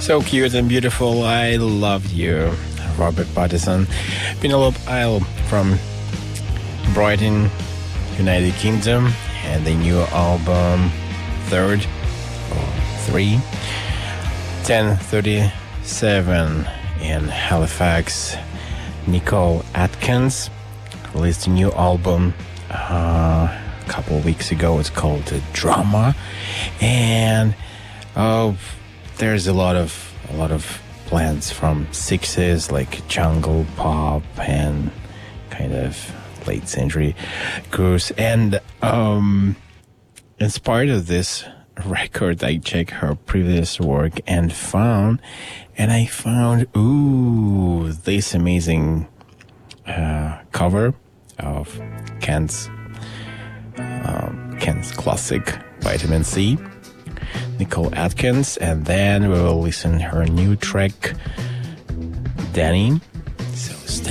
So cute and beautiful, I love you. Robert Pattinson. Penelope Isle from Brighton, United Kingdom, and the new album Third or 3 1037 in Halifax. Nicole Atkins released a new album a couple of weeks ago. It's called Drama, and there's a lot of plans from 60s like jungle pop and kind of late century grooves. And inspired of this record, I checked her previous work and I found this amazing cover of Ken's classic Vitamin C, Nicole Atkins, and then we will listen her new track, Danny. So stay